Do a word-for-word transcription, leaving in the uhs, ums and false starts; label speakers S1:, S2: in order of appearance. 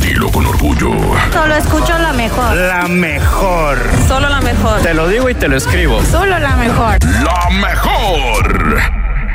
S1: Dilo con orgullo.
S2: Solo escucho la mejor.
S3: La mejor.
S2: Solo la mejor.
S3: Te lo digo y te lo escribo.
S2: Solo la mejor.
S1: La mejor.